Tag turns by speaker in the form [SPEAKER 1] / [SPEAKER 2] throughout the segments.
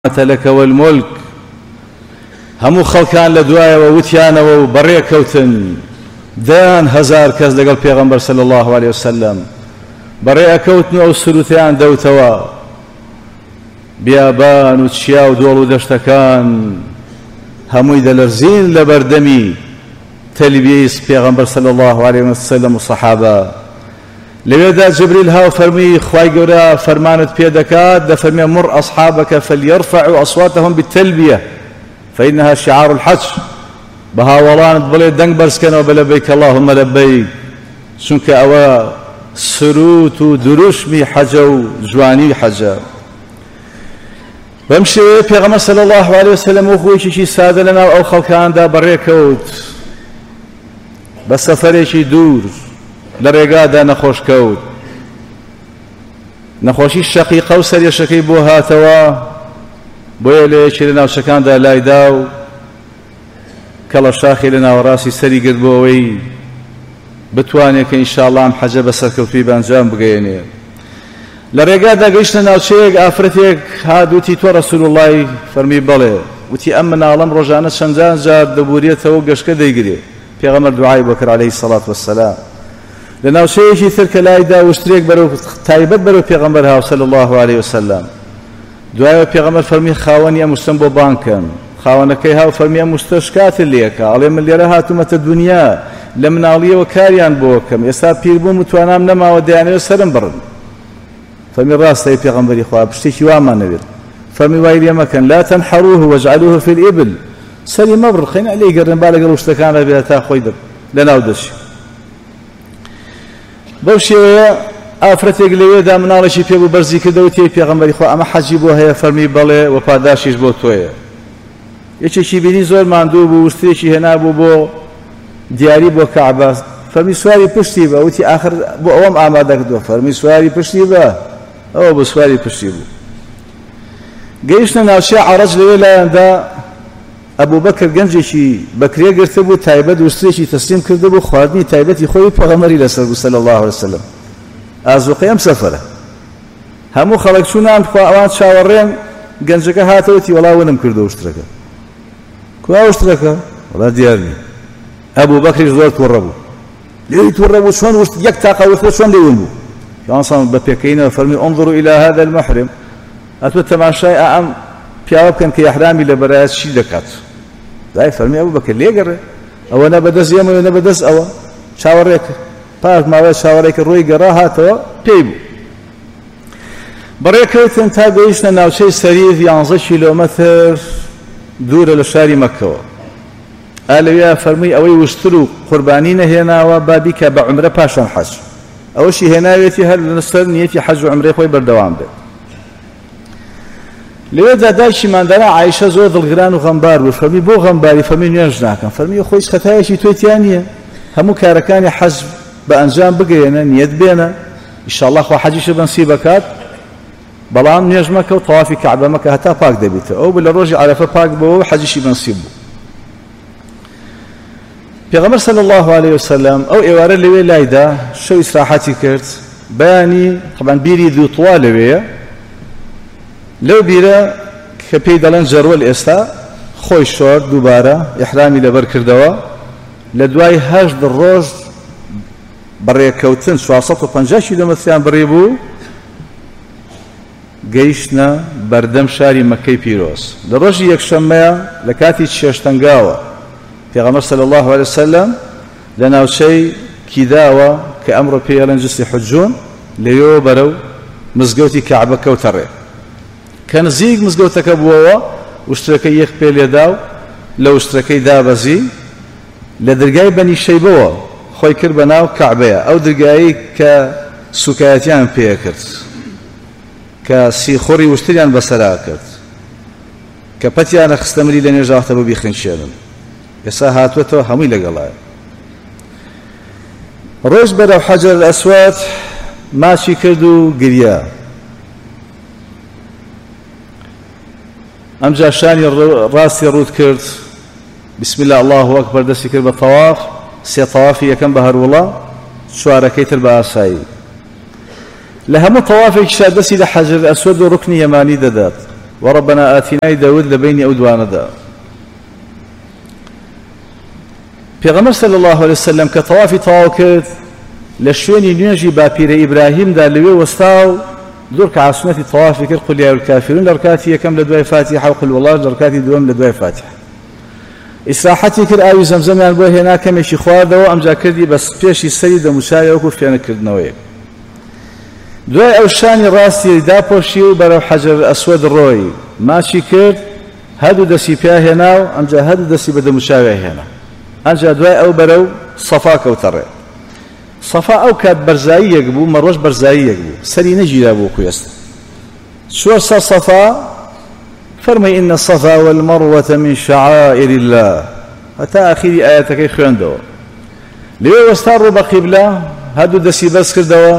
[SPEAKER 1] لك والملك همو خلقان لدوايا ووتيانا وبريكوتن دان هزار كز لقل پیغمبر صلى الله عليه وسلم بريكوتن او سلوثيان دوتوا بيابان وتشيا ودول ودشتكان همو إذا لرزين لبردمي تلبيس پیغمبر صلى الله عليه وسلم والصحابة لذا جبريل هاو فرمي خواي قورا فرمانت بيدكات دا فرمي مر أصحابك فليرفعوا أصواتهم بالتلبية فإنها شعار الحج بهاولان بلي دنگ برسكن بلبيك اللهم لبيك شنك أوا سروت دروشمي حجو جواني حجا بمشي پیغمبر صلى الله عليه وسلم وخويشي سادة لنا أو خلقان دا بريكوت بسفريشي دور لرێگادا نەخۆش کەوت نەخۆشی شەقیقە و سەرێشەکەی بۆ هاتەوە بۆیە لە یەکێ لە ناوچەکاندا لایدا و کەڵەشاخی لە ناوەڕاستی سەری گرت بۆ ئەوەی بتوانێت کە ئینشاءڵڵا ئەم حەجە بە سەرکەوتووی بەنجام بگەێنێ لە ڕێگادا گەیشتە ناوچەیەک ئافرەتێک هادوتی تۆ ڕەسوول اللای فەرمی بەڵێ وتی ئەم مناڵەم ڕۆژانە چەندان جار دەبورێتەوە گەشتکە دەیگرێ پێغەمبەر دوعای بۆ کرد عەلەیهی سەڵات وەسسەلام لنا شيء ترك لا يدا واشتريك برو تايبت برو پیغمبر صلى الله عليه وسلم دعاء پیغمبر فرمي خاوني مستنبو بانكن خاونكي هاو فرمي مستشكات ليك علم اللي رهاتمه الدنيا لمن عليه وكاريان بوكم يسا بيربو متوانام نما وديانه سرم برن فرمي راسي پیغمبر اخوا بشتي واما نبي فرمي وايل مكان لا تنحروه واجعلوه في الابل سري مبر خين عليه قرن بالك واشتكان بها تا خويدر لنا ودش بوشي ئافرەتێک لەوێدا مناڵێکی پێ بوو بەرزی کردەوە تێی پێغەمبەری خوا ئەمە حەجی بۆ هەیە فەرمی بەڵێ و پاداشیش بۆ تۆیە یەکێکی بینی زۆر ماندوو بوو وسترێکی هێنابوو بۆ دیاری بۆ کەعبە فەرمی سواری پشتی بە وتی ئاخر بۆ ئەوەم ئامادە کردووە فەرمی سواری پشتی بە ئەوە بۆ سواری پشتی بوو گەیشتە ناوچەی عەرەج لەوێ لایەندا ئەبوبەکر گەنجێکی بەکرێ گرتە بوو تایبەت وسترێکی تەسلیم کردە بوو خواردنی تایبەتی خۆی پێغەمبەری لەسەر بوو صلی الله علیه وسلم ئازوقەی ئەم سەفەرە هەموو خەڵک چوونان ئەوان چاوەڕێن گەنجەکە هاتەوەتی وەڵا ونم کردە وشترەکە کوا وشترەکە وەڵا دیار نییە ئەبوبەکریش زۆر تووڕە بوو لێی تووڕە بوو چۆن وشت یەک تاقە وشترە چۆن لێون بوو پیانسان بە پێکەینەوە فەرمی انظروا إلى هذا المحرم ئەتوە تەماشای ئەم پیاوە بکەن کە ئیحرامی لە بەرایەت چی دەکات دای فەرمی ئەبوبەکر لێگەڕێ ئەوە نە بەدەست ئێمە نە بەدەست ئەوە چاوەڕێکە پاک ماوەیە چاوەڕێکە ڕۆی گەڕا هاتەوە پێی بوو بەڕێکەوتن تا گەیشتە ناوچەی سەریف 11 کیلۆمەتر دوورە لە شاری مەککەوە ئالەوێ فەرمووی ئەوەی وشتر و قوربانی نەهێناوە با بیکە بە عومرە پاشان حەج ئەوەشی هێناوێتی هەر لەسەر نیەتی حەج و عومرەی خۆی بەردەوام بێت لێدا دایکی ماندارە عایشە زۆر دڵگران و غەمبار بوو فەرمی بۆ غەمباری فەرمی نوێژ ناکەم فەرمی خۆی خەتایەکی تۆی تیان نییە هەموو کارەکانی حەج بە ئەنجام بگەێنە نیەت بێنە ئینشاءڵڵا خوا حەجیشە بەنسیب بکات بەڵام نوێژ مەکە و تەوافی کەعبە مەکە هەتا پاک دەبێتەوە ئەو لە ڕۆژی عەرەفە پاک بووە حەجیشی بەنسیب بوو پێغەمبەر صلی الله عليه وسلم ئەو ئێوارە لەوێ لایدا شەو ئیسراحەتی کرد بەیانی طبعاً بیری دووتووا لەوەیە لەو بیرە کە پێی دەڵێن جەروەل ئێستا خۆی شۆرد دووبارە ئیحرامی لەبەر کردەوە لە دوای 8 ڕۆژ بەڕێکەوتن 450 کیلۆمەتریان بڕێ بوو گەیشتنە بەردەم شاری مەککەی پیرۆز لە ڕۆژی یەکشەممەیە لە کاتی چێشتەنگاوە پێغەمبەر صلی الله عليه وسلم لە ناوچەی کیداوە کە ئەمڕۆ پێڵێن جستی حجون لەوێ بەرەو مزگەوتی کەعبە کەوتە ڕێ کە نزیک مزگەوتەکە بووەوە وشترەکەی یەک پێ لێدا و لە وشترەکەی دابەزی لە دەرگای بەنی شەیبەوە خۆی کرد بە ناو کەعبەیە ئەو دەرگایی کە سوکایەتیان پێ کرد کە سیخۆڕی وشتریان بەسەرا کرد کە پەتیانە خستەمری لە نێژاوتە بۆ بیخنچێنن ئێستا هاتووەتەوە هەمووی لەگەڵایە ڕۆژ بەرەو حەجەر ئەسوەد ماچی کرد و گریا ئەمجا شانی ڕاستی ڕوود کرد بسم الله الله ئەکبەر دەستی کرد بە تەواف سێ تەوافی یەکەم بە هەروڵە چوارەکەی تر بە ئاسایی لە هەموو تەوافێکیشا دەستی لە حەجەر ئەسوەد و ڕوکنی یەمانی دەدات وربنا آتنا داود لبين أودوان دا پیغمبر صلى الله عليه وسلم كطوافي طاوكت لشويني نيجي بابير إبراهيم دا لوي وستاو دورك عاصمتي طوافي كر قل يا الكافرون لركاتي كم لدواء فاتحة وقل والله لركاتي دوام لدواء فاتحة إسراحتي كر آوي زمزم يعني بوه هنا كمشي خوار دو أمجا كردي بس بيشي السيد مشايا وكو فيانا كردنويك دوای ئەو شانی ڕاستی داپۆشی و بەرەو حەجەر ئەسوەد ڕۆی ماچی کرد هەردوو دەستی پیا هێنا و ئەمجا هەردوو دەستی بە دەموچاوێ هێنا ئەمجا دوای ئەو بەرەو سەفا کەوتەڕێ سەفا ئەو کات بەرزاییەک بوو مەڕۆژ بەرزاییەک بوو سەری نەگیرا بوو کوێست چوە سەر سەفا فەرمووی ئین الصەفا والمەڕوەة من شعائر الله هەتا ئاخیری ئایەتەکەی خوێندەوە لەوێ وەستا ڕوو بە قیبلە هەردوو دەستی بەرز کردەوە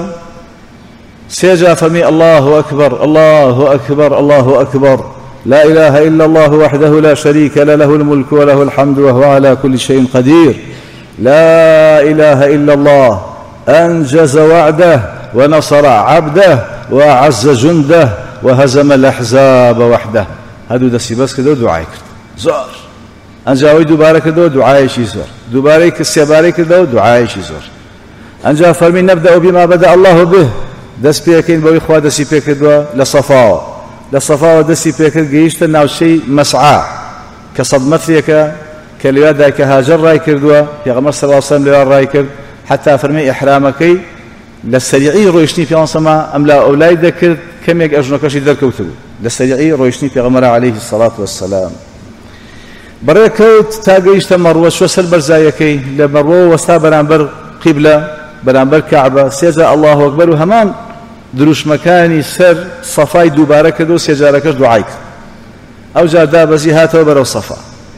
[SPEAKER 1] سيجا فمي الله أكبر الله أكبر الله أكبر لا إله إلا الله وحده لا شريك له الملك وله الحمد وهو على كل شيء قدير لا إله إلا الله أنجز وعده ونصر عبده وأعز جنده وهزم الأحزاب وحده هذا دسي بس كده دعاء زور أنجاوي دوباره كده دعاء شي زور دوباره كسيباره كده دعاء شي زور أنجا فرمي نبدأ بما بدأ الله به دەست پێکەین بەوەی خوا دەستی پێکردووە لە سەفاوە لە سەفاوە دەستی پێکرد گەیشتە ناوچەی مەسعا کە 100 مەترێکە کە لەوێ دایکە هاجر ڕای کردووە پێغەمبەر صلی الله علیه و سلم لەوێ ڕای کرد حتا فەرمووی ئیحرامەکەی لە سەریعی ڕۆیشتنی پێغەمبەر ئەم لا ئەولای دەکرد کەمێک ئەژنۆکەشی دەرکەوتبوو لە سەریعی ڕۆیشتنی پێغەمبەر عەلەیهی الصەلاة وەسسەلام بەڕێکەوت تا گەیشتە مەڕوە چوە سەر بەرزایەکەی لە مەڕوە وەستا بەرامبەر قیبلە بەرامبەر کەعبە سێجا الله ئەکبەر و هەمان دروشمەکانی سەر سەفای دووبارە کردو و سێجارەکەش دوعای کرد ئەو جار دابەزی هاتەوە بەرەو سەفا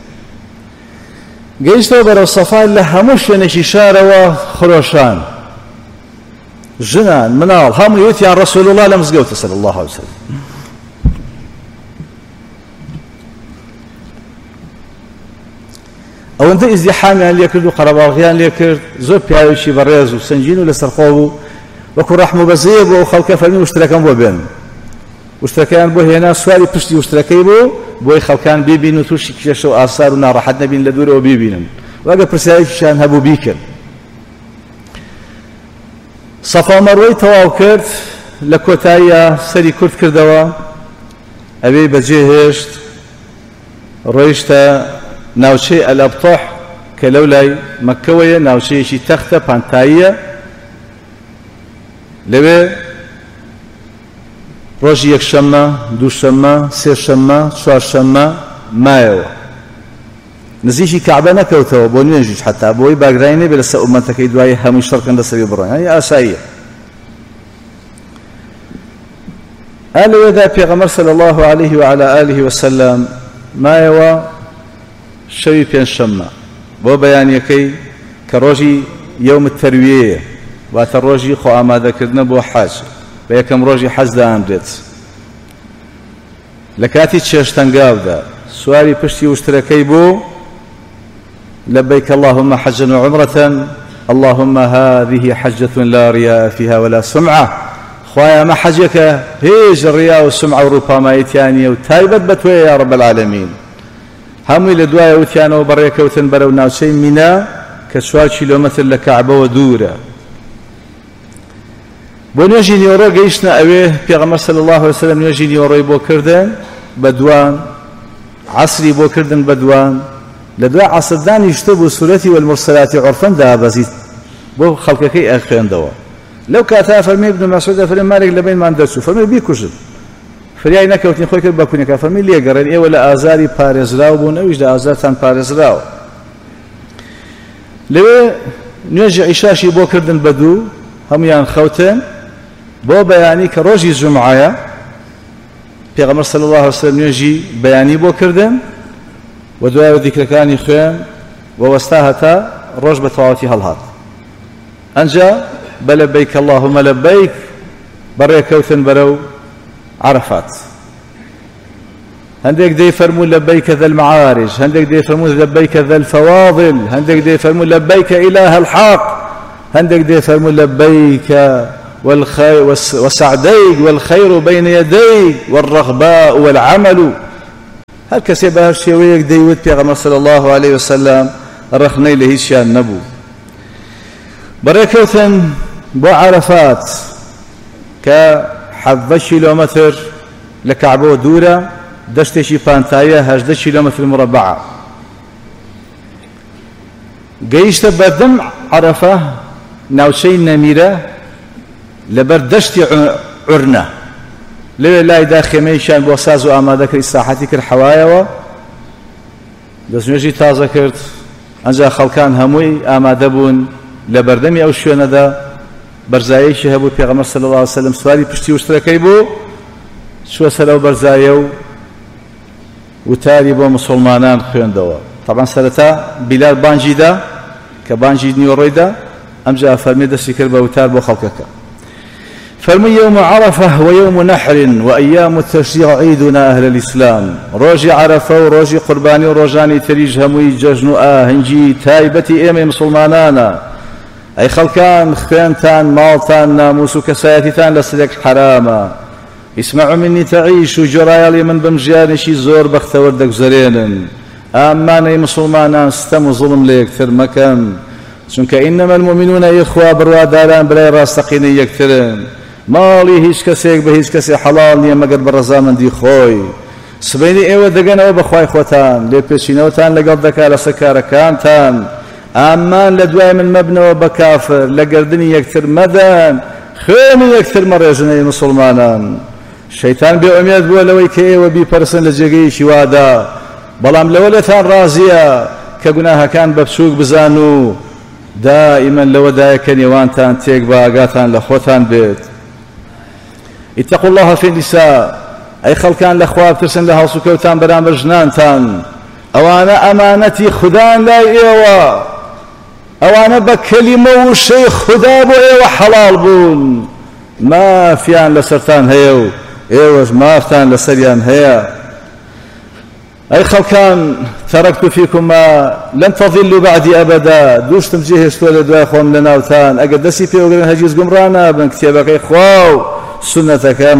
[SPEAKER 1] گەیشتەوە بەرەو سەفا لە هەموو شوێنێکی شارەوە خرۆشان ژنان مناڵ هەمووی وتیان ڕەسوول الله لە مزگەوتە صلی الله علیه وسلم ئەوەندە ئیزدیحامیان لێ کرد و قەرەباڵغیان لێ کرد زۆر پیاوێکی بەڕێز و سەنگین و لەسەرخۆ بوو وەکو ڕەحم و بەزەیە بۆ ئەو خەڵکە فەرمی وشترەکەم بۆ بێن وشترەکەیان بۆ هێنا سواری پشتی وشترەکەی بوو بۆی خەڵکان ببین و تووشی کێشە و ئاسار و ناڕەحەت نەبین لە دوورەوە ببینن وەگە پرسیارێکیشیان هەبوو بیکرد سەفا مەڕوەی تەواو کرد لە کۆتاییە سەری کورت کردەوە ئەوەی بەجێهێشت ڕۆیشتە ناوچەی ئەلەبتۆح کە لەو لای مەککەوەیە ناوچەیەکی تەختە پانتاییە لەوێ ڕۆژی یەکشەممە دووشەممە سێشەممە چوارشەممە مایەوە نزیکی کەعبە نەکەوتەوە بۆ نوێژیش حتا بۆی باگرای نەبێت لەسەر ئومەتەکەی دوای هەمووی شەڕکەن لەسەری بڕۆن یعنی ئاساییە لەوێدا پێغەمبەر صلی الله عليه وعلى آله وسلم مایەوە شەوی پێنجشەممە بۆ بەیانیەکەی کە ڕۆژی یەوم التەرویەیە واتە ڕۆژی خۆ ئامادەکردنە بۆ حەج بە یەکەم ڕۆژی حەج دامرێت لە کاتی چێشتەنگاودا سواری پشتی وشترەکەی بوو لبيك اللهم حجا وعمرة اللهم هذه حجة لا رياء فيها ولا سمعة خوايا ما حجك هيج الرياء والسمعة وروبامايتيانية وتايبت بتوي يا رب العالمين همي لدوايا وثيانا وبريكا وثنبرا وناوسي منا كسوار كيلومتر لكعبة ودورة بۆ نوێژی نیوەڕۆ گەیشتنە ئەوێ پێغەمبەر صلی الله علیه وسلم نوێژی نیوەڕۆی بۆ کردن بەدوان عەسری بۆ کردن بەدوان لە دوای عەسردان نیشتە بوو سورەتی والمرسلاتی عرفەن دابەزیت بۆ خەڵکەکەی ئەخوێندەوە لەو کاتا فەرمی ابن مسعود فەرمی مالێک لەبینمان دەرچوو فەرمی بیکوژن فریای نەکەوتنی خۆی کرد بە کونیەکە فەرمی لێگەڕێن ئێوە لە ئازاری پارێزراو بوون ئەویش لە ئازارتان پارێزراوە لەوێ نوێژی عیشاشی بۆ کردن بەدوو هەمویان خەوتن بۆ بەیانی کە ڕۆژی جومعەیە پێغەمبەر صلی الله علیه وسلم نوێژی بەیانی بۆ کردن و دوایەوە دیکرەکانی خوێن و وەستا هەتا ڕۆژ بە تەواوەتی هەڵهات ئەنجا بە لەبەیک اللهم لەبەیک بەڕێکەوتن بەرەو عەرەفات هەندێک دەیفەرموون لەبەیک ذا المعارج هەندێک دەیفەرموون لەبەیک ذا الفەواضل هەندێک دەیفەرموون لەبەیک إله الحق هەندێک دەیفەرموون لەبەیک وسعديك والخير بين يديك والرغباء والعمل. هل كسي بهر شويك ديوت بيغمر صلى الله عليه وسلم رخني له شان نبو بركوتن بو عرفات كحظ كيلومتر لكعبو دورة دشتشي بانتايا 18 كيلومتر مربع. قيشت بدم عرفة ناوشي نميرة لبردشتي عرنة لا داخل ميشان بوساز وآمادك إصلاحاتك الحوايا دەستنوێژی تازە کرد ئەنجا خەڵکان هەمووی ئامادە بوون لە بەردەمی ئەو شوێنەدا بەرزایەکی هەبوو پێغەمبەر صلی الله علیه و سلم سواری پشتی وشترەکەی بوو چووە سەر ئەو بەرزایە و وتاری بۆ مسلمانان خوێندەوە. طبعا سەرەتا بیلال بانجی دا کە بانجی نیوەڕۆیدا ئەمجا فەرمی دەستی کرد بە وتار بۆ خەڵکەکە. فرمي يوم عرفة ويوم نحر وأيام التشريع عيدنا أهل الإسلام. روجي عرفة وروجي قرباني وروجاني تريج هموي ججن هنجي تايبتي إيمي مسلمانانا أي خلقان خوينتان مالتان ناموس وكسايتتان لسلك حراما. اسمعوا مني تعيش وجرايالي من بمجيانشي زور بختوردك زرين أماني مسلمانان ستم ظلم ليكثر مكان چونك إنما المؤمنون إخوة برواداران بلاي راستقين يكثرن ماڵی هیچ کەسێک بە هیچ کەسێ حەڵاڵ نییە مەگەر بە ڕەزامەندی خۆی. سبەینی ئێوە دەگەنەوە بەخوای خۆتان لێپێچینەوەتان لەگەڵ دەکات لەسەر کارەکانتان ئامان لە دوای من مەبنەوە بە کافر لە گەردنی یەکتر مەدەن خوێنی یەکتر مەڕێژنەی مسلمانان. شەیتان بێ ئومێد بووە لەوەی کە ئێوە بیپەرسن لە جێگەیەکی وادا بەڵام لەوە لێتان ڕازیە کە گوناهەکان بە بچووک بزان و دائما لەوەدایە کە نێوانتان تێک بە ئاگاتان لە خۆتان بێت. اتقوا الله في النساء أي خلقان لخواب ترسن لها سكوتان برامبر جنانتان أوانا أمانتي خدان لا إيوة أوانا بكلمة وشي خدا بو إيوة حلال بون ما فيان لسرتان هيو إيوة مافتان لسريان هيا. أي خلقان تركت فيكم ما لن تضلوا بعدي أبدا دوشتم جيه استولي دواء خوام لناوتان أقدسي في وقرن هجيز قمرانا بن كتابك إخواو سنەتەکەم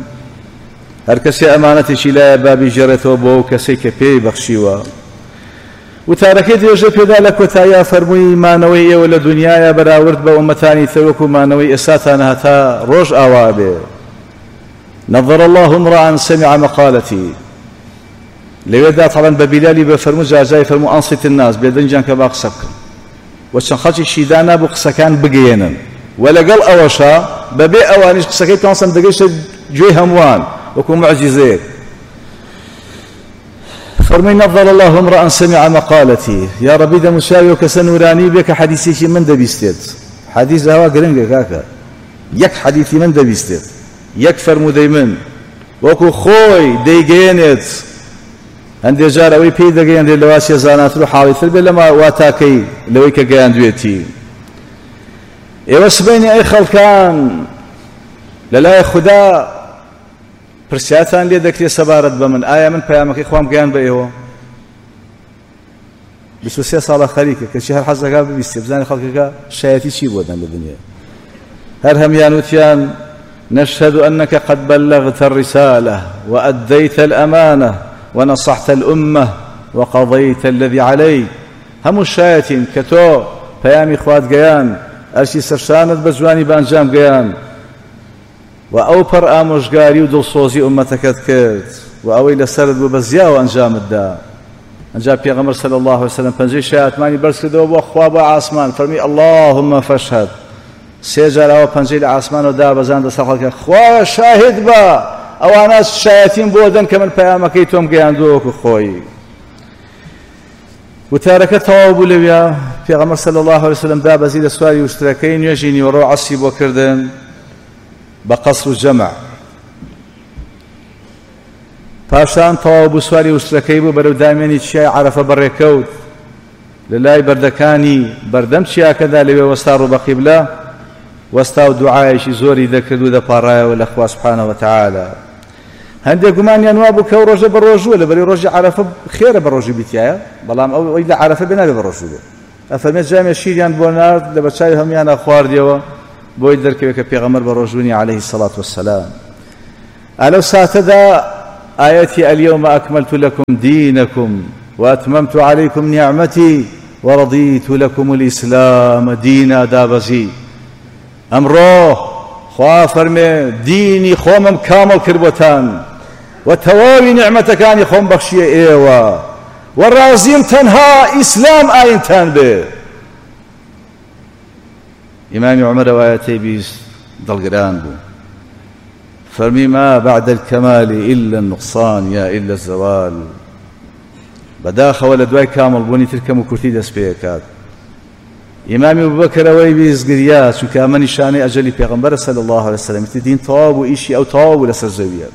[SPEAKER 1] هەر کەسێ ئەمانەتێکی لایە بابی ژێڕێتەوە بۆ ئەو کەسێک کە پێی بەخشیوە. وتارەکەی درێژە پێدا لە کۆتاییە فەرمووی مانەوەی ئێوە لە دنیایە بەراورد بە ئومەتانی تر وەکو مانەوەی ئێستاتان هەتا ڕۆژ ئاوا بێ. نظر الله امرأ سمع مقالتي لەوێدا تەڵەن بە بیلالی بە فەرموو جاجای فەرموو ئەنصت الناس بێدەنجان کە با قسە بکەن وەچەند خەڵکیشی دانا بوو قسەکان بگەێنن ولەگەڵ ئەوەشە بەبێ ئەوانیش قسەکەی پێنسەم دەگەیشتە گوێی هەمووان وەکو معجزەیەک. فەرمووی نظر الله امرأ سمع مقالتي یا ڕەبی دەموچاوی و کەسە نورانی بێ کە حەدیثێکی من دەبیستێت. حەدیث ئەوا گرنگە کاکە یەک حەدیثی من دەبیستێت یەک فەرموودەی من وەکو خۆی دەیگەێنێت هەندێک جار ئەوەی پێی دەگەیەنرێت لە واچێ زاناتر و حاڵیتر بێت لەما واتاکەی لەوەی کە گەیاندوێتی. ئێوە سبەینی ئەی خەڵکان لەلای خوددا پرسیاتان لێ دەکرێت سەبارەت بە من ئایا من پەیامەکەی خوام گەیان بە ئێوە 23 ساڵە خەریکە کەچی هەر حەز دەکات ببیستێ بزانێ خەڵکەکە شایەتی چی بۆ دەن لە دنیا. هەر هەمیان وتیان نشهد أنك قد بلغت الرسالة وأديت الأمانة ونصحت الأمة وقضيت الذي عليك. هم الشايتين كتو پەیامی خوات گەیان ئەرشی سەرشانت بە جوانی بانجام گەیان و ئەو پەر ئامۆژگاری و دڵسۆزی ئومەتەکەت کرد و ئەوەی لەسەرت بوو بە زیاوە ئەنجامتدا. ئەنجا پێغەمبەر صلی الله علیه وسلم پەنجەی شایەتمانی بەرز کردەوە بۆ خوا بۆ ئاسمان فەرمی اللهم فاشهد. سێ جار ئەوە پەنجەی لە ئاسمانەوە دابەزاندە سەر خەڵکە خوا شاهد بە ئەوانە شایەتیم بۆ دەن کە من پەیامەکەی تۆم گەیاندووە وەکو خۆی. وتارەکە تەواو بوو لەوێ پێغەمبەر صلی الله علیه وسلم دابەزی لە سواری وشترەکەی نوێژی نیوەڕۆ و عەسری بۆ کردن بە قەسر و جەمع. پاشان تەواو بوو سواری وشترەکەی بوو بەرەو دامێنی چیای عەرەفە بەڕێکەوت لە لای بەردەکانی بەردەم چیاکەدا لەوێ وەستا ڕوو بە قیبلە وەستا و دوعایەکی زۆری دەکرد و دەپاڕایەوە لە خوا سوبحانەهو وتەعالە. هەندێک گومانیان وا بوو کە ئەو ڕۆژە بە ڕۆژووە لەبەری ڕۆژی عەرەفە خێرە بە ڕۆژی بیتیایە بەڵام ئەوەی لە عەرەفە بێ نابێ بە ڕۆژوو بێ. ئەفەرمێت جامێ شیریان بۆ نارد لە بەرچاوی هەمویانە خواردیەوە بۆی دەرکەوێت کە پێغەمبەر بە ڕۆژوونی عليه الصلاة والسلام ئەلەو ساتەدا ئايەتی اليوم أكملت لكم دينكم وأتممت عليكم نعمتي ورضيت لكم الإسلام دينا دابزي أمره خوا فرمي ديني خومم كامل كربتان وتواوي نعمتكاني خوم بخشي إيوا والرازيم تنها إسلام آين تان إمام عمر وآياتي بيس دلقران بو فرمي ما بعد الكمال إلا النقصان يا إلا الزوال بداخة ولدواي كامل بوني تلك مكرتي دس بيكات إمام أبو بكر ويبيز قريات شو كامني شاني أجلي بيغمبر صلى الله عليه وسلم تدين طواب وإشي أو طواب ولا سرزويات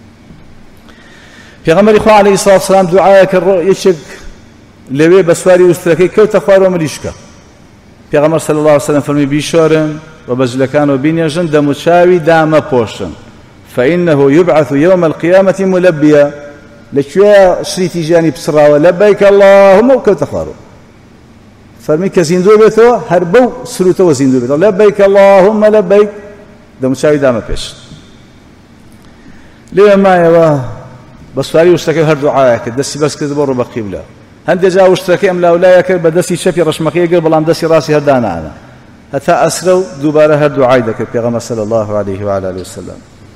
[SPEAKER 1] بيغمبر إخوة عليه الصلاة والسلام دعاءك يشك لوي بسواري وستركي كوت أخوار ومليشكا بيغمبر صلى الله عليه وسلم فرمي بيشورن وبزلكان وبينيجن دمشاوي دام بوشن فإنه يبعث يوم القيامة ملبيا لشوية شريتي جاني بسراوة لبيك اللهم وكوت أخواره فرمي كزيندو بيتو هربو سلوتو وزيندو بيتو لبيك اللهم لبيك دمشاوي دام بيش ليه ما يوا بسواري وشتكي هر دعاءك دسي بس كذا برو بقبله هندي جا وشتكي أم لا ولا يكر بدسي شفي رشمكي قبل بلام دسي راسي هردانا أنا حتى أسروا دوباره هر دعاء ذكر بيغمبر صلى الله عليه وعلى آله وسلم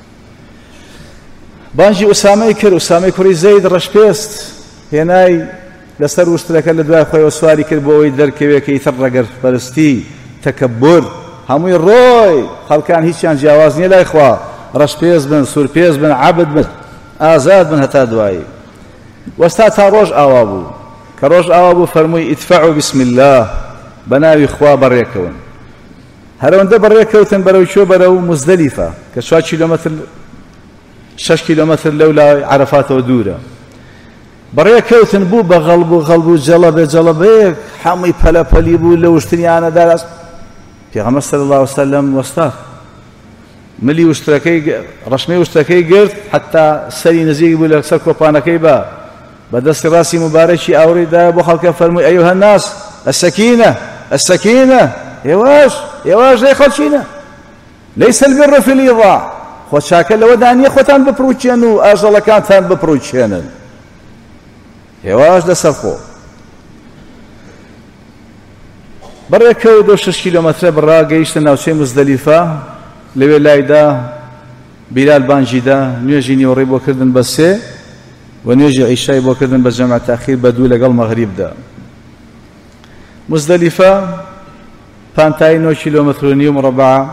[SPEAKER 1] بانجي أسامة كر أسامة كري زيد رشبيست هناي لسر وشترك لدواء خوي وسواري كر بوي دركوي كي يثرقر فرستي تكبر همو الروي خلقان هيشان جاوازني لا إخوة رشبيست بن سوربيست بن عبد بن آزاد بن هتا دواي وستاتا روج آوابو كروج آوابو فرموي ادفعوا بسم الله بناوي إخوة بريكون هرون ده بريكوتن برو شو برو مزدلفة كشوا كيلومتر 6 كيلومتر لولا عرفات ودورة بريكوتن بو بغلبو جلبه حمي بلا بلي بو لوشتني أنا دارس في صلى الله عليه وسلم وستاخ ملي وشتركي رشمي وشتركي قرت حتى سري نزيق بولا سركو بانكي با بدست راسي مبارشي أوري دا بو خلق فرمي أيها الناس السكينة السكينة يواش لي خلشينا ليس البر في الإيضاع خو شاكل لو داني خوتان ببروتشينو أجل كانتان ببروتشينن يواش لسرخو بريكو دو 6 كيلومتر برا قيشت ناوشي مزدلفة لوي لايدا بلال بانجي دا نيجي نيوري بو كردن بسي ونيجي عيشاي بو كردن بجمع تأخير بدو لقل مغرب دا مزدلفة بانتاي 9 كيلومتر ونيو مربع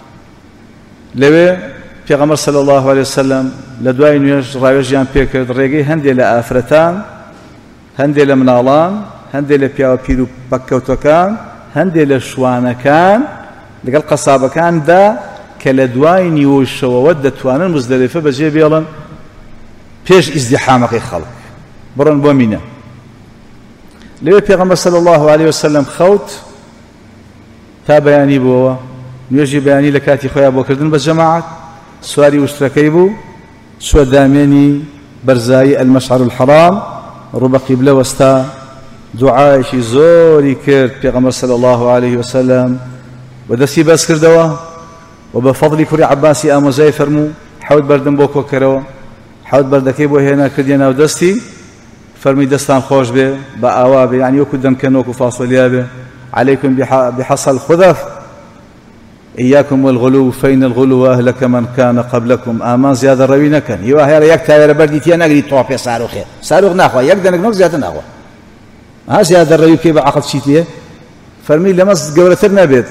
[SPEAKER 1] لوي پیغمبر صلى الله عليه وسلم لدواي نيوش راويجيان بيكرد ريغي هندي لآفرتان هندي لمنالان هندي لبياو بيرو بكوتوكان هندي لشوانكان لقل قصابكان دا كالدواي نيوش وودتوانن مزدلفة بجي بيالن بيش ازدحامك خلق برن بومينة لوي پیغمبر صلى الله عليه وسلم خوت تا بياني بوا نيوجي بياني لكاتي خويا بو كردن بالجماعات سواري وشتركي بو سو داميني برزاي المشعر الحرام ربا قبلة وستا دعاء شي زوري كرد پیغمبر صلى الله عليه وسلم ودسي بس كردوا وبفضل كري عباسي آموزاي فرمو حود بردن بوكو كروا حود بردكي بو هنا كردينا ودستي فرمي دستان خوش به بآوابه يعني يوكو دمكنوكو فاصوليا به عليكم بحصى الخذف إياكم والغلو فإن الغلو أهلك من كان قبلكم آمان زيادة روينا كان يوه هيرا يكتا هيرا برديتيا نقري طوابي صاروخي صاروخ ناخوا يقدر نقنق زيادة ناخوا ها زيادة روي كيبا عقد شيتيه فرمي لمس قولتر نبيت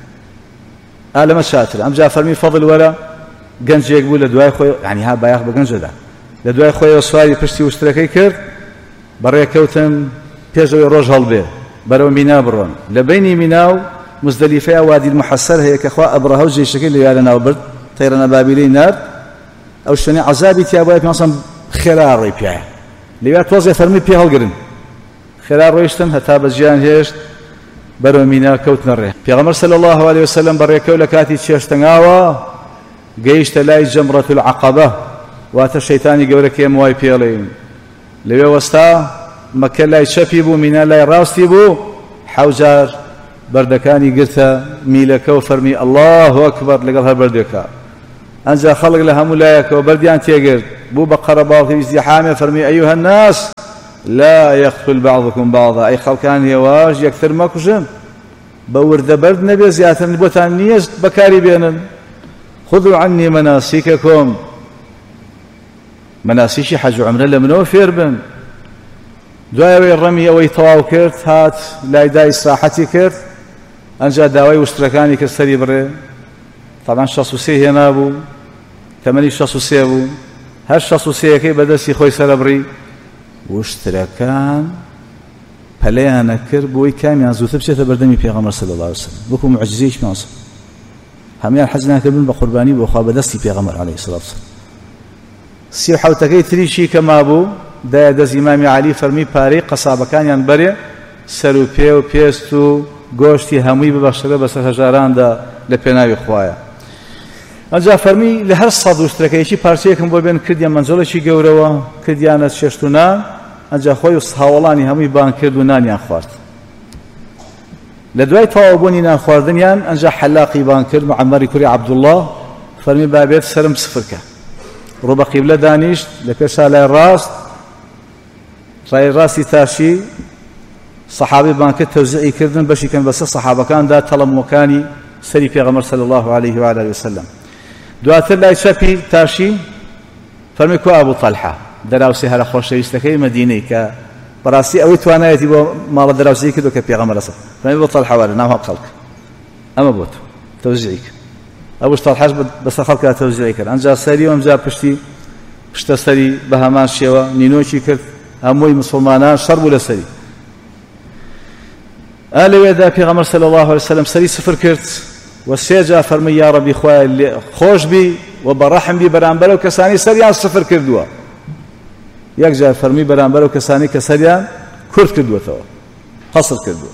[SPEAKER 1] لما شاتر أم جاء فرمي فضل ولا قنج يقبول لدواي خوي يعني ها بايخ بقنج دا لدواي خوي وصواري بشتي واشتراكي كرد بريا كوتن بيجو يروج هالبي برو مينا برون لبيني ميناو مزدلفة وادي المحسر هي كأخوة أبرهة وجي شكل اللي يالنا وبرد طيرنا بابلي نار أو شنو عذابي تيابوا في مصر خلال ريبيع اللي يتوزع فرمي بيه هالقرن خلال ريشتن هتا بجيان هيش برو مينا كوتنا الريح پیغمبر صلى الله عليه وسلم بريا كولا كاتي تشيشتناوا قيشت لاي جمرة العقبة واتا الشيطاني قولك يا مواي بيالين لو وستا مكة لاي شفي بو مينا لاي راستي بو حوجار بەردەکانی گرتە میلەکە و فەرمی الله ئەکبەر لەگەڵ هەر بەردێکە ئەنجا خەڵک لە هەموو لایەکەوە بەردیان تێگرت بوو بە قەرەباڵغی ازدحامێ فەرمی ئەیوهە الناس لا يقتل بعضكم بعضا ئەی خەڵکان هێواش یەکتر مەکوژن بە وردە بەرد نەبێ زیاتر بۆتان نییە بەکاری بێنن خذوا عني مناسككم مناسیشی حەج و عومرە لە منەوە فێر بن دوایەوەی ڕەمی ئەوەی تەواو کرد هات لای دای ئیسراحەتی کرد ئەنجا داوای وشترەکانی کرد سەری بڕێ تەمان 63 هێنا بوو تەمەنی 63 بوو هەر 63یەکەی بەدەستی خۆی سەرەبڕی وشترەکان پەلەیانە کرد بۆی کامیان زووتر بچێتە بەردەمی پێغەمبەر صلی الله علیه وسلم وەکو موعجزەیەکی پێغەمبەر هەمویان حەج ناکردبوون بە قوربانی بۆ خوا بەدەستی پێغەمبەر عەلەیهی سڵاة وسەلام 37ەکەی تریشی کە مابوو دایە دەست ئیمامی عەلی فەرمی پارەی قەسابەکانیان بەرێ سەر و پێ و پێست و گۆشتی هەمووی ببەخشرە بەسەر هەژاراندا لە پێناوی خوایە ئەنجا فەرمی لە هەر 100 وشترەکەیەکی پارچەیەکم بۆ بێن کردیان مەنجەڵێکی گەورەوە کردیانە چێشت و نان ئەنجا خۆی و هاوڵانی هەمووی بان کرد و نانیان خوارد لە دوای تەواوبوونی نان خواردنیان ئەنجا حەلاقی بان کرد معەمەری کوڕی عەبدوڵڵاه فەرمی بابێت سرم سفرکە ڕوو بە قیبلە دانیشت لە پێشا لای ڕاست ڕای ڕاستی تاشی سەحابەی بان کرد تەوزیعی کردن بەشی کەن بەسەر سەحابەکاندا تەڵەموەکانی سەری پێغەمبەر صلی الله عليه و آله وسلم دواتر لای چەپی تاشی فەرمی کو ئەبوو طەلحە دەراوسی هەرە خۆشەویستەکەی مەدینەی کە بەڕاستی ئەوەی توانایەتی بۆ ماڵە دەراوسی کردو کە پێغەمبەر ئەسە فەرمی بۆ طەلحە وەرە ناو خەڵک ئەمە بۆ تۆ تەوزیعی کرد ئەوش طەلحەش بەسەر خەڵکا تەوزیعی کرد ئەنجا سەری و ئەمجا پشتی پشتە سەری بە هەمان شێوە نینۆکی کرد هەمووی مسلمانان شەڕ بوو لەسەری لەوێدا پێغەمبەر صلی الله علیه وسلم سەری سفر کرد و سێجا فەرمی یا ڕەبی خوایە خۆش بی و بەڕەحم بی بەرامبەر ئەو کەسانی سەریان سفر کردووە یەک جار فەرمی بەرامبەر ئەو کەسانی کە سەریان کورت کردووەتەوە قەسر کردووە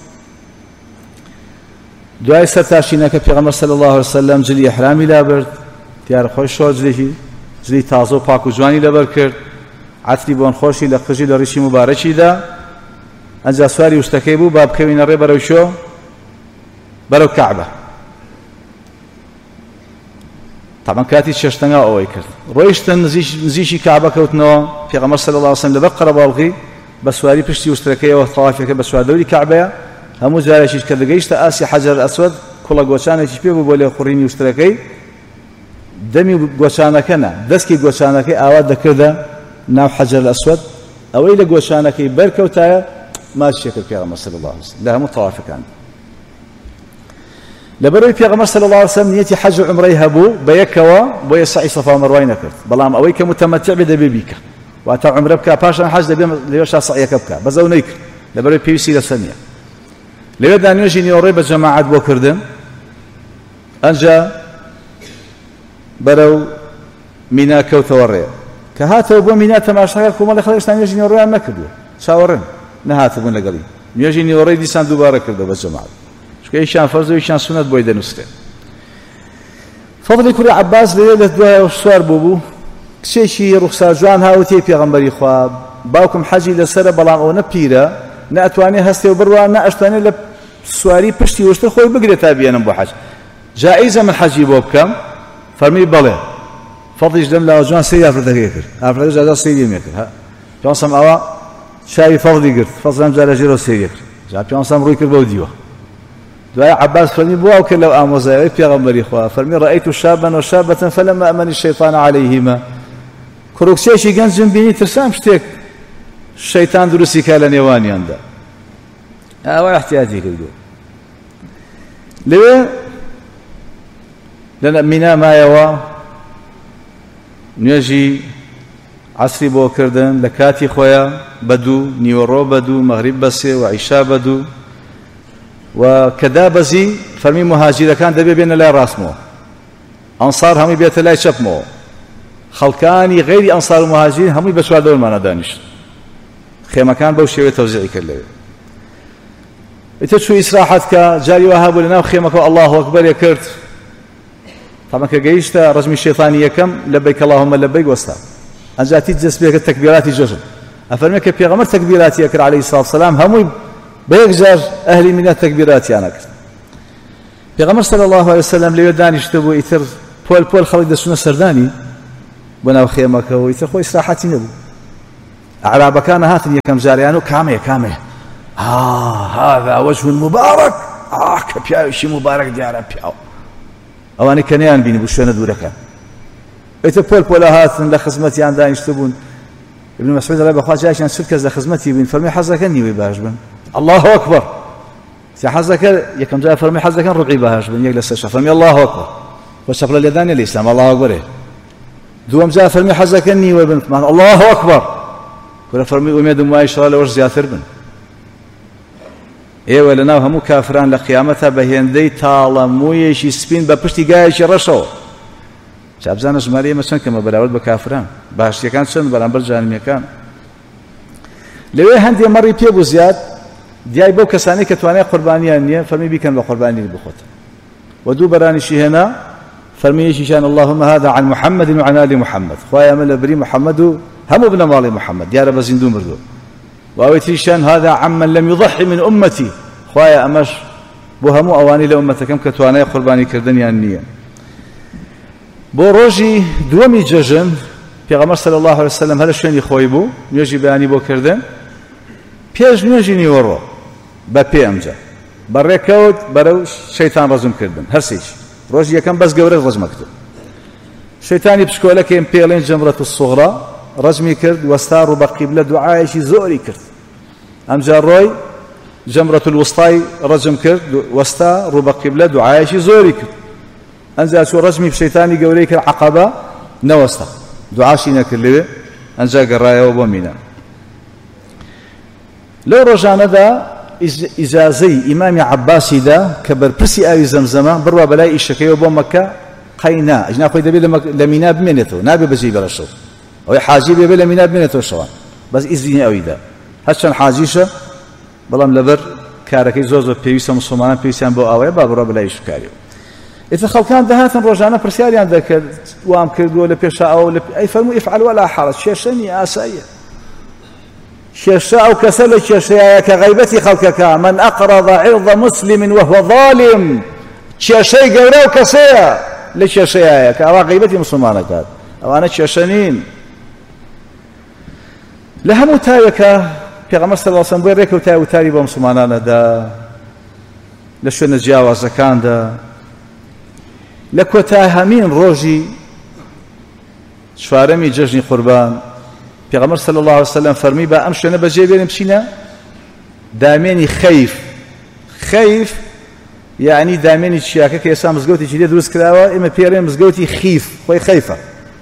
[SPEAKER 1] دوای سەر تاشینەکە پێغەمبەر صلی الله علیه وسلم جلی ئیحرامی لابرد دیارە خۆی شۆ جلی تازە و پاک و جوانی لەبەر کرد عەتری بۆن خۆشی لە قژی لە ڕیشی مبارەکیدا ئەنجا سواری وشتەکەی بوو با بکەوینە ڕێ بەرەو شۆ بەرەو کەعبە طبعا کاتی چێشتەنگا ئەوەی کرد ڕۆیشتن نزیشی کەعبە کەوتنەوە پێغەمبەر صلی الله علیه وسلم لەبەر قەرەباڵغی بە سواری پشتی وشترەکەیەوە تەوافێکە بە سواردەوری کەعبەیە هەموو جارێکیش کە دەگەیشتە ئاسی حەجەر ئەسوەد کوڵە گۆچانێکی پێ بوو بۆ لێ خوڕینی وشترەکەی دەمی گۆچانەکە نا دەستکی گۆچانەکەی ئاوا دەکردە ناو حەجەر ئەسوەد ئەوەی لە گۆچانەکەی بەرکەوتایە ماشیە کرد پێغەمبەر صلی الله علیه وسلم لە هەموو تەوافەکان لەبەرەوەی پێغەمبەر صلی الله علیه وسلم نیەتی حەج و عومرەی هەبوو بە یەکەوە بۆیە سەعی سەفا و مەروای نەکرد بەڵام ئەوەی کە متەمەتع بێ دەبێ بیکە واتە عومرە بکە پاشان حەج دەبێ لەوێشا سەعیەکە بکە بەزەو نەیکرد لەبەرەوەی پێویستی لەسەر نییە لەوێدا نوێژی نیوەڕێ بە جەماعەت بۆ کردن ئەنجا بەرەو مینا کەوتەوە ڕێ کە هاتەوە بۆ مینا تەماشاکە کۆمەڵی خەڵکیشتان نوێژی نیوەڕێیان نەکردووە چاوەڕێن نەهاتبوون لەگەڵی نوێژی نیوەڕێی دیسان دووبارە کردەوە بە جەماعەت چونکە ئیشان فەرزە و ئیشان سونەت بۆی دەنووسێ فەضلی کوڕی عەباس لەوێ لە دوایەوە سوار بوو کچێکی ڕوخسار جوان هاوتێ پێغەمبەری خوا باوکم حەجی لەسەرە بەڵام ئەو نە پیرە نە ئەتوانێ هەستێ و بڕوان نە ئەشتوانێ لە سواری پشتی وشتر خۆی بگرێت تا بێنم بۆ حەج جائیزە من حەجی بۆ بکەم فەرمی بەڵێ فەضلیش دەم لاوە جوان سەیری ئافرەتەکەی کرد ئافرەتە جادا سەیری مێ کرد پێغەمبەر ئەوە شاوی فەضلی گرت فەضلم جارە ژێرەوە سەیری کرد جا پێغەمبەر ڕووی کرد بەو دیوە دوای عباس فەرمی بواو کرد لەو ئامۆزایەوەی پێغەمبەری خوا فەرمی ڕەئەیت شابا وشابة فلما أمن الشيطان عليهما کوڕکچێکی گەنجم بینی ترسام شتێک شەیتان دروستی کا لە نێوانیاندا ئەوە احتیاجی کردووە لەوێ لە مینا مایەوە نوێژی عەسری بۆ کردن لە کاتی خۆیان بەدوو نیوەڕۆ بەدوو مەغریب بە سێ و عیشا بەدوو و کە دابەزی فەرمی مهاجیرەکان دەبێ بێنە لای ڕاستمەوە ئەنسار هەمووی بێتە لای چەپمەوە خەڵکانی غەیری ئەنسار و مهاجرین هەمووی بە چواردەوەرمانە دانیشت خێمەکان بەو شێوەیە تەوزیعی کرد لەوێ ئیتر چوو ئیسراحەت کە جاری وا هەبوو لەناو خێمەکەوە ئەڵڵاهو ئەکبەرێ کرد طبعا کە گەیشتە ڕەجمی شێطانی یەکەم لەبەیک ئەڵڵاهومە لەبەیک وەستا ئەنجاتی جەسبێکە تەکبیراتی جەژن ئەفەرمێ کە پێغەمبەر تەکبیراتی ئەکرد عەلەیهی سڵاتو وسەلام هەمووی بە یەک جار ئەهلی مینا تەکبیراتیان ئەکرد پێغەمبەر صلی الله علیه وسلم لێوێ دانیشتبوو ئیتر پۆل پۆل خەڵک دەچوونە سەردانی بۆ ناو خێمەکەەوە ئیتر خۆی ئیسراحەتی نەبوو عەرابەکانە هاتن یەکەم جاریان و کامێ هذا وجه مبارك کە پیاوێکی مبارەک دیارە پیاو ئەوانەی کە نەیان بینی بوو شوێنە دوورەکە ئیتر پۆل پۆلە هاتن لە خزمەتیان دانیشتبوون ابن مسعود رضي الله عنه جاء سر كذا خدمتي بين فرمي حظك ني باش بن الله اكبر يا حظك يكم جاء فرمي حظك ربعي باش بن يجلس الشيخ فرمي الله اكبر وشغل اليدان الاسلام الله اكبر دوم جاء فرمي حظك ني وبن الله اكبر ولا فرمي اميد ما يشرى له زياتر بن اي ولا هم كافران لقيامتها بهندي طالموي شي سبين بپشتي گايش رشو شابزان ژمارەیە مەچەند کەمە بەراورد بە کافران باشتیەکان چەند بەرامبەر جانمیەکان لەوێ هەندێ مەڕی پێ بوو زیاد دیای بەو کەسانی کە توانای قوربانیان نییە فەرمی بیکەن بە قوربانی بخۆت و دوو بەرانیشی هێنا فەرمی یەکیشیان اللهم هذا عن محمد وعن آل محمد خوایە ئەمە لەبری محەممەد و هەموو بنە ماڵی محەممەد دیارە بە زیندوو مردووە و ئەوەی تریشیان هذا عمن لم يضحي من أمتي خوایە ئەمەش بۆ هەموو ئەوانەی لە ئومەتەکەم کە توانای قوربانیکردنیان نییە بۆ ڕۆژی دووەمی جەژن پێغەمبەر صلی الله علیه وسلم هەر شوێنی خۆی بوو نوێژی بەیانی بۆ کردن پێش نوێژی نیوەڕۆ بە پێ ئەمجا بەڕێکەوت بەرەو شەیتان ڕەجم کردن هەرسێکی ڕۆژی یەکەم بەس گەورە ڕەجمە کرد شەیتانی پشکۆلەکەیم پێڵێن جەمرەت الصغرا ڕەجمی کرد وەستا ڕوو بە قیبلە دوعایەکی زۆری کرد ئەمجا ڕۆی جەمرەت الوسطای ڕەجم کرد وەستا ڕوو بە قیبلە دوعایەکی زۆری کرد ئەنجا چوو ڕەجمی شەیتانی گەورەی کرد عەقەبە نەوەستا دوعاشی نەکرد لەوێ ئەنجا گەڕایەوە بۆ مینە لەو ڕۆژانەدا ئیجازەی ئیمامی عەباسی دا کە بەرپرسی ئاوی زەمزەمە بڕوا بەلای ئیشەکەیەوە بۆ مەکە قەینا ئەجنا خۆی دەبێت لە مینا بمێنێتەوە نابێ بەجێی بەرەشەو ئەوەی حاجی بێ لە مینا بمێنێتەوە شەوان بەس ئیزنی ئەویدا هەرچەند حاجیشە بەڵام لەبەر کارەکەی زۆر پێویستە موسڵمانان پێویستیان بۆ ئەوەیە با بڕوا بەلای ئیشکاریەوە ئیتر خەڵکان دەهاتن ڕۆژانە پرسیاریان دەکرد وام کردووە لە پێشا ئەو ئەی فەرمووی افعل ولا حرج کێشەنی ئاساییە کێشە ئەو کەسە لە کێشەیە کە غەیبەتی خەڵکەکە من ئەقرض عرض مسلم وهو ظالم کێشەی گەورە و کەسەیە لە کێشەیە کە ئەوا غەیبەتی مسلمانەکات ئەوانە کێشە نین لە هەموو تاوێکە پێغەمبەر صلی الله علیه وسلم بۆی ڕێکەوتای وتاری بۆ مسلمانانەدا لە شوێنە جیاوازەکاندا لە کۆتای هەمین ڕۆژی چوارەمی جەژنی قوربان پێغەمبەر صلی الله علیه وسلم فەرمی بە ئەم شوێنە بەجێ بێنین بچینە دامێنی خەیف یعنی دامێنی چیاکە کە ئێستا مزگەوتێکی لێ دروست کراوە ئێمە پێڵێن مزگەوتی خیف خۆی خەیفە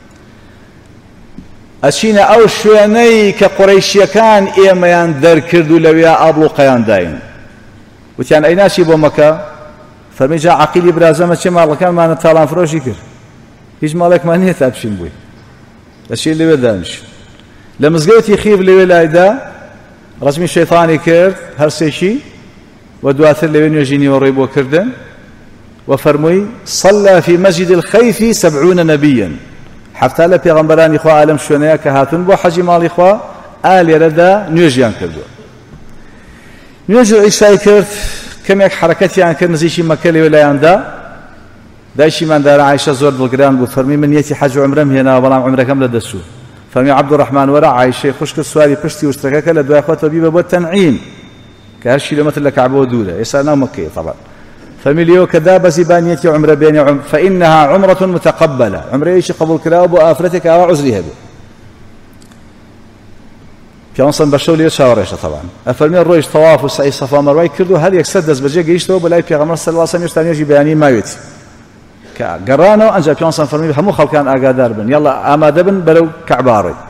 [SPEAKER 1] ئەچینە ئەو شوێنەی کە قوڕەیشیەکان ئێمەیان دەرکرد و لەوێ ئابڵوقەیان داین وتیان ئەی ناچی بۆ مەکە فەرمی جا عەقیلی برازەمە چێ ماڵەکانمانە تاڵان فرۆشی کرد هیچ ماڵێکمان نییە تا بچین بووی دەچین لەوێ دانیشت لە مزگەوتی خیف لەوێ لایدا ڕەجمی شەیطانی کرد هەرسێکی و دواتر لەوێ نوێژی نیوەڕۆی بۆ کردن و فەرمووی صلى في مسجد الخيف 70 نبيا حەفتا لە پێغەمبەرانی خوا عالەم شوێنەیە کە هاتون بۆ حەجی ماڵی خوا ئالێرەدا نوێژیان کردووە نوێژی عیشای کرد کەمێک حرەکەتیان کرد نزیکی مەکە لەوێ لایاندا دایکی ماندارە عایشە زۆر دڵگران بوو فەرمی من نیەتی حەج و عومرەم هێناوە بەڵام عومرەکەم لەدەچوو فەرمی عەبدوڕەحمان وەرە عایشەی خوشکت سواری پشتی وشترەکەکە لە دوای خۆتەوە بیبە بۆ تەنعیم کە 8 کیلۆمەتر لە کەعبەوە دوورە ئێستا ناو مەکەیە طبعا فەرمی لێوە کە دابەزی با نیەتی عومرە بێنێ فإنها عمرة متقبلة عومرەیەکی قبول کراوە بۆ ئافرەتێک ئاوا عوزری هەبێ پیامبەر بەشەو لێ چاوەڕێشە طبعا ئەفەرمێ ڕۆیش تەواف و سعی سەفا مەروای کرد و هەر یەکسەر دەست بەجێ گەیشتەوە بەلای پێغەمبەر صلی الله علیه و سلم هێشتا نوێژی بەیانی ماوێتی کە گەڕانەوە ئەنجا پیامبەر فەرمی هەموو خەڵکان ئاگادار بن یاڵا ئامادە بن بەرەو کەعبە ڕۆی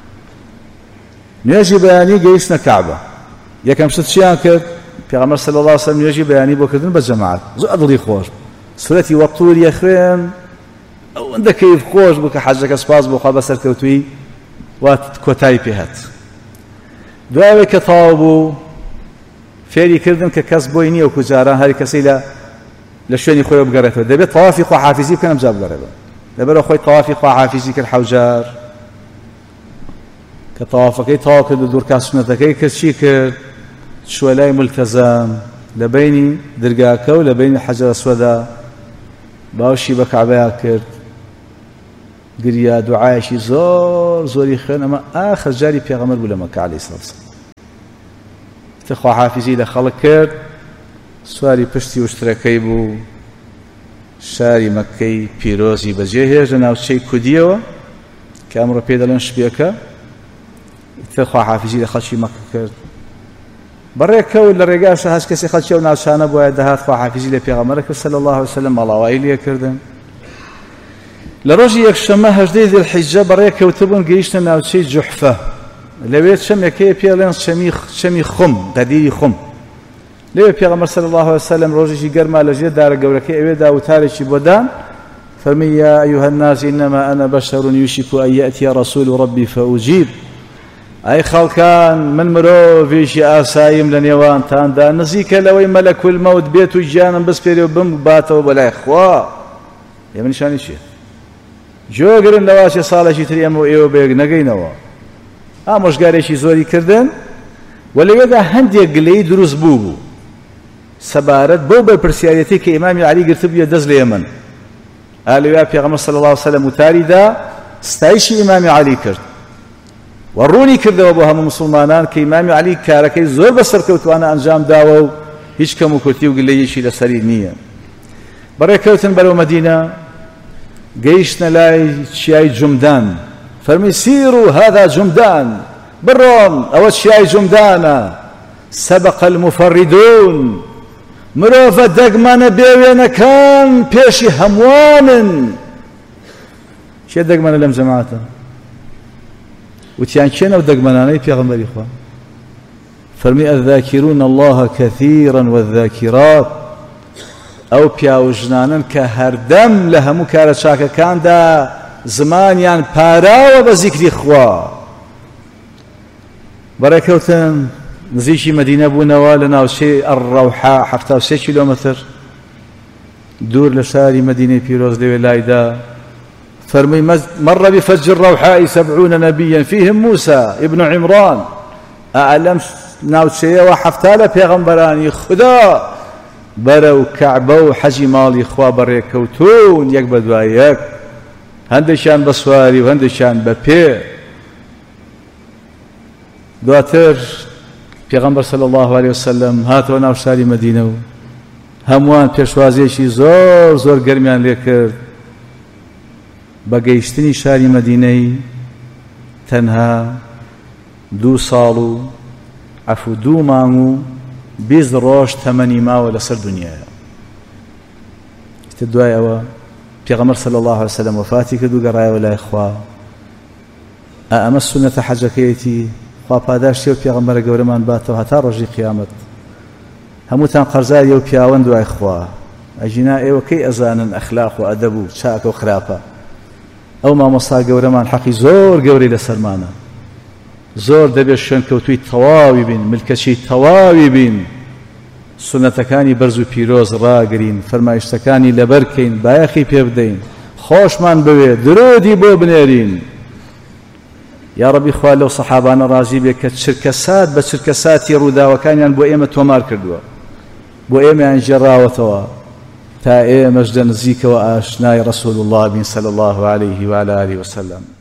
[SPEAKER 1] نوێژی بەیانی گەیشتنە کەعبە یەکەم شت چیان کرد پێغەمبەر صلی الله علیه و سلم نوێژی بەیانی بۆ کردن بە جەماعەت زۆر دڵی خۆش سورەتی وەقتور یەخوێن ئەوەندە کەیف خۆش بوو کە حەجەکە سپاس بۆ خوا بەسەرکەوتووی وا کۆتایی پێهات دوایەوەی کە تەواو بوو فێری کردن کە کەس بۆی نییە وەکو جاران هەر کەسەی لە شوێنی خۆی بگەڕێتەوە دەبێت تەوافی خواحافیزی بکەن ئەمجا بگەڕێتەوە لەبەرەوە خۆی تەوافی خواحافیزی کرد 7 جار کە تەوافەکەی تەواو کرد و دوورکات سنەتەکەی کرد چی کرد چووە لای مولتەزەم لە بینی دەرگاکە و لە بینی حەجەر ئەسوەدا باوشی بە کەعبەیە کرد، گریا دوعایەکی زۆر زۆری خوێن. ئەمە ئاخر جاری پێغەمبەر بوو لە مەککە عەلەیهی سەڵاتو وەسەلام. خواحافیزی لە خەڵک کرد، سواری پشتی وشترەکەی بوو، شاری مەککەی پیرۆزی بەجێهێژ لە ناوچەی کودیەوە کە ئەمڕۆ پێ دەڵێن شپێکە. خواحافیزی لە خەڵکی مەککە کرد، بەڕێکەوت لە ڕێگاشە هەست کەسی خەڵکی ئەو ناوچانە بۆیە دەهات خواحافیزی لە پێغەمبەر کرد صلی الله علیه وسلم، ماڵاوایی لێکردن. لە ڕۆژی یەکشەممە 18 ذیڵحیجە بەڕێکەوتبوون گەیشتە ناوچەی جوحفە. لەوێ چەمێکەیە پێڵێن چەمی خوم، غەدیری خوم. لەوێ پێغەمبەر صلی الله علیه وسلم ڕۆژێکی گەرما لەژێر دارە گەورەکەی ئەوێدا وتارێکی بۆ دان، فەرمی یا ئەیها الناس ئینەما ئەنە بەشەر یوشک ئەن یەئتیە ڕەسوول ڕەبی فەئوجیب. ئەی خەڵکان، من مرۆڤێکی ئاساییم لە نێوانتاندا، نزیکە لەوەی مەلەکول مەوت بێت و گیانم بسپێرێ و بمباتەوە بەلای خوا. ئێمە نیشانی چییە؟ جۆگرن لەواشێ ساڵێکی تر ئێمە و ئێوە بەیەک نەگەینەوە. ئامۆژگارێکی زۆری کردن و لەوێدا هەندێک گلەی دروست بوو سەبارەت بۆ بەرپرسیارەتی کە ئیمامی عەلی گرتبوویە دەست لە ئێمن. ئالەوێ پێغەمبەر صلی الله علیه وسلم وتاریدا ستایشی ئیمامی عەلی کرد و ڕوونی کردەوە بۆ هەموو مسلمانان کە ئیمامی عەلی کارەکەی زۆر بەسەرکەوتوانە ئەنجام داوە و هیچ کەم و کورتی و گلەیەکی لەسەری نییە. بەڕێکەوتن بەرەو مەدینە، گەیشتنە لای چیای جومدان. فەرمی سیروا هذا جومدان، بڕۆن ئەوە چیای جومدانە. سەبق المفەڕیدون، مرۆڤە دەگمانە بێوێنەکان پێشی هەمووانن. چێ دەگمانە لەم جەماعەتە؟ وتیان کێنە و دەگمەنانەی پێغەمبەری خوا؟ فەرمی الذاکرون الله كثيرا والذاکرات، ئەو پیاوژنانن کە هەردەم لە هەموو کارە چاکەکاندا زمانیان پاراوە بە زیکری خوا. بەڕێکەوتن نزیکی مەدینە بوونەوە لە ناوچەی ئەڕەوحا 73 کیلۆمەتر دوور لە شاری مەدینەی پیرۆز لەوێ لایدا. فەرمووی مەڕە بفەج الڕەوحاء 70 نەبیا فیهم موسى ابن عمران. ئەلەم ناوچەیەوە 70 لە پێغەمبەرانی خدا بەرەو کەعبە و حەجی ماڵی خوا بەڕێکەوتوون یەک بە دوای یەک، هەندێکیان بە سواری و هەندێکیان بە پێ. دواتر پێغەمبەر صلی الله علیه وسلم هاتەوە ناو شاری مەدینە و هەمووان پێشوازیەکی زۆر زۆر گەرمیان لێ کرد. بە گەیشتنی شاری مەدینەی تەنها 2 ساڵ و 2 مانگ و 20 ڕۆژ تەمەنی ماوە لەسەر دنیایە. دوای ئەوە پێغەمبەر صلی الله علیه وسلم وفاتی کرد و گەڕایەوە لای خوا. ئەمە سونەتە حەجەکەیەتی خوا پاداشتی و پێغەمبەرە گەورەمان باتەوە هەتا ڕۆژی قیامەت. هەمووتان قەرزاری ئەو پیاوەن دوای خوا. ئەژینا ئێوە کەی ئەزانن ئەخلاق و ئەدەب و چاکە و خراپە؟ ئەو مامۆستا گەورەمان حەقی زۆر گەورەی لەسەرمانە. زۆر دەبێت شوێن کەوتووی تەواوی بین، ملکەچی تەواوی بین، سونەتەکانی بەرز و پیرۆز ڕاگرین، فەرمایشتەکانی لەبەرکەین، بایەخی پێ بدەین، خۆشمان بوێ، درودی بۆ بنێرین. یا ڕەبی خوا لەو سەحابانە ڕازی بێ کە چرکەسات بە چرکەساتی ڕووداوەکانیان بۆ ئێمە تۆمار کردووە، بۆ ئێمەیان ژێڕاوەتەوە تا ئێمەش لە نزیکەوە ئاشنای ڕەسوول الله بین صلی الله علیه و علی آله وسلم.